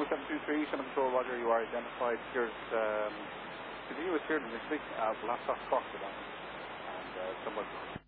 Lima 723, Center Control, Roger, you are identified. Here's, continue with here initially, blast off cross it on, and somewhat.